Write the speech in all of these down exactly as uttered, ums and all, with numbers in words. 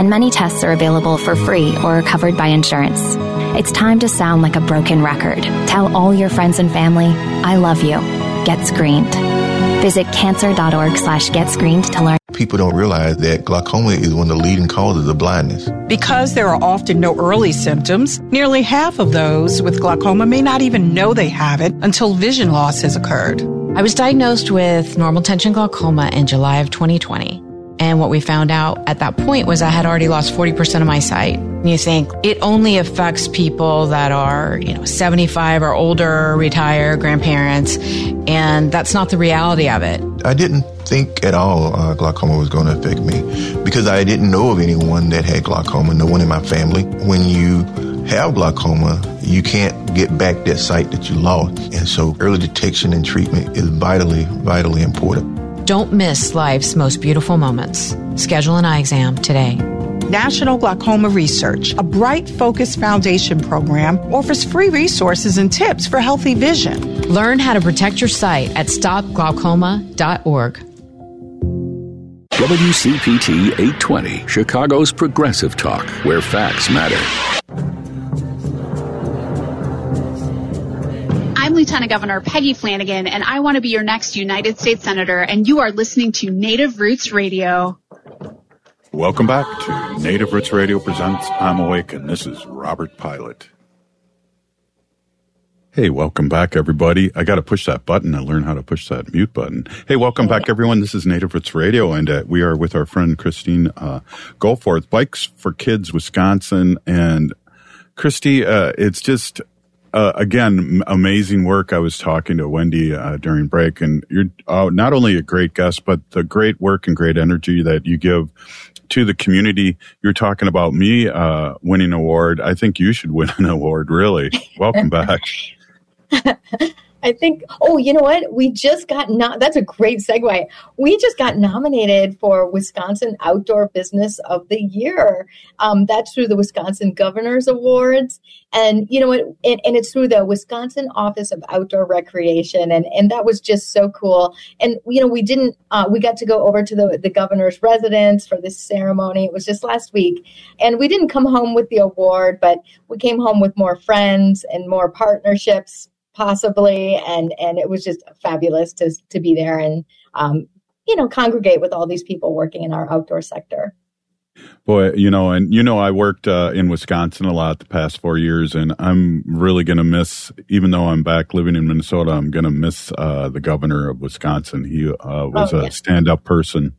and many tests are available for free or are covered by insurance. It's time to sound like a broken record. Tell all your friends and family, I love you. Get screened. Visit cancer.org slash get screened to learn. People don't realize that glaucoma is one of the leading causes of blindness. Because there are often no early symptoms, nearly half of those with glaucoma may not even know they have it until vision loss has occurred. I was diagnosed with normal tension glaucoma in July of twenty twenty. And what we found out at that point was I had already lost forty percent of my sight. You think it only affects people that are, you know, seventy-five or older, retired, grandparents, and that's not the reality of it. I didn't think at all uh, glaucoma was going to affect me because I didn't know of anyone that had glaucoma, no one in my family. When you have glaucoma, you can't get back that sight that you lost. And so early detection and treatment is vitally, vitally important. Don't miss life's most beautiful moments. Schedule an eye exam today. National Glaucoma Research, a Bright Focus Foundation program, offers free resources and tips for healthy vision. Learn how to protect your sight at stop glaucoma dot org. W C P T eight twenty, Chicago's progressive talk, where facts matter. I'm Lieutenant Governor Peggy Flanagan, and I want to be your next United States Senator, and you are listening to Native Roots Radio. Welcome back to Native Roots Radio presents I'm Awake, and this is Robert Pilot. Hey, welcome back, everybody. I got to push that button. I learned how to push that mute button. Hey, welcome back, everyone. This is Native Roots Radio, and uh, we are with our friend Christine uh, Goforth, Bikes for Kids, Wisconsin. And Christy, uh, it's just... Uh, again, amazing work. I was talking to Wendy uh, during break, and you're uh, not only a great guest, but the great work and great energy that you give to the community. You're talking about me uh, winning an award. I think you should win an award, really. Welcome back. I think, oh, you know what? We just got, no- that's a great segue. We just got nominated for Wisconsin Outdoor Business of the Year. Um, that's through the Wisconsin Governor's Awards. And, you know what? And, and it's through the Wisconsin Office of Outdoor Recreation. And, and that was just so cool. And, you know, we didn't, uh, we got to go over to the, the governor's residence for this ceremony. It was just last week. And we didn't come home with the award, but we came home with more friends and more partnerships, possibly, and and it was just fabulous to to be there and um you know congregate with all these people working in our outdoor sector. Boy, you know, and you know, I worked uh, in Wisconsin a lot the past four years, and I'm really going to miss, even though I'm back living in Minnesota, I'm going to miss uh, the governor of Wisconsin. He uh, was oh, yeah. a stand-up person.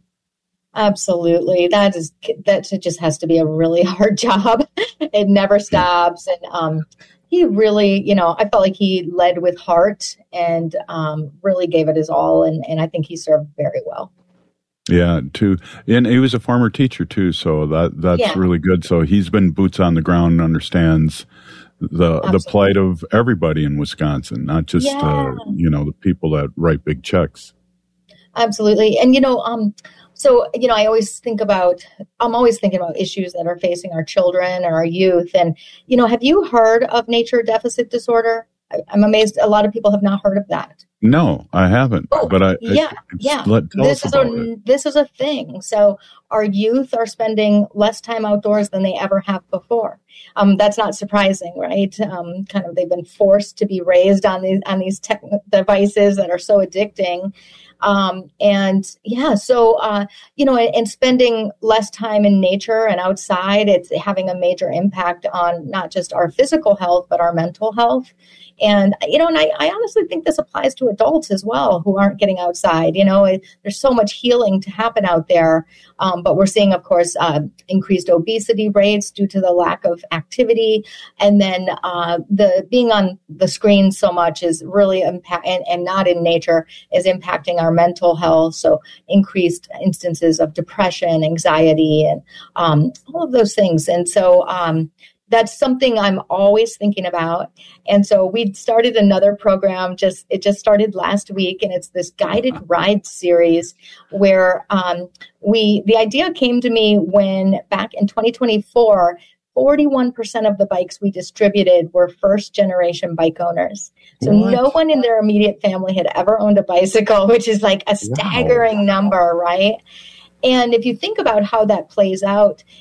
Absolutely. That is, that just has to be a really hard job. It never stops. And um, he really, you know, I felt like he led with heart and um, really gave it his all. And, and I think he served very well. Yeah, too. And he was a former teacher, too. So that that's yeah. really good. So he's been boots on the ground and understands the Absolutely. the plight of everybody in Wisconsin, not just, yeah. uh, you know, the people that write big checks. Absolutely. And, you know, um, so, you know, I always think about, I'm always thinking about issues that are facing our children or our youth. And, you know, have you heard of nature deficit disorder? I, I'm amazed a lot of people have not heard of that. No, I haven't. Oh, but I, yeah, I, yeah. Let, tell this us is about a it. this is a thing. So our youth are spending less time outdoors than they ever have before. Um, that's not surprising, right? Um, kind of they've been forced to be raised on these on these tech devices that are so addicting. Um, and yeah, so, uh, you know, and, and spending less time in nature and outside, it's having a major impact on not just our physical health, but our mental health. And, you know, and I, I honestly think this applies to adults as well who aren't getting outside. You know, it, there's so much healing to happen out there. Um, but we're seeing, of course, uh, increased obesity rates due to the lack of activity. And then uh, the being on the screen so much is really impact and, and not in nature is impacting our mental health. So increased instances of depression, anxiety, and um, all of those things. And so um, that's something I'm always thinking about. And so we started another program, just it just started last week, and it's this guided ride series where um, we, the idea came to me when back in twenty twenty-four, forty-one percent of the bikes we distributed were first generation bike owners. So what? No one in their immediate family had ever owned a bicycle, which is like a staggering wow. number, right? And if you think about how that plays out,